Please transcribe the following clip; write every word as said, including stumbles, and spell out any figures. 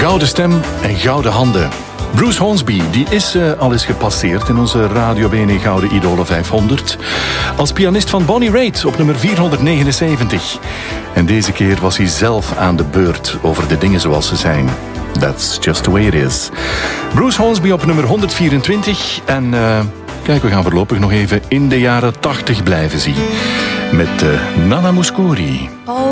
gouden stem en gouden handen. Bruce Hornsby, die is uh, al eens gepasseerd in onze Radio B N E Gouden Idolen vijfhonderd. Als pianist van Bonnie Raitt op nummer vierhonderdnegenenzeventig. En deze keer was hij zelf aan de beurt over de dingen zoals ze zijn. That's just the way it is. Bruce Hornsby op nummer honderdvierentwintig. En uh, kijk, we gaan voorlopig nog even in de jaren tachtig blijven zien. Met uh, Nana Mouskouri.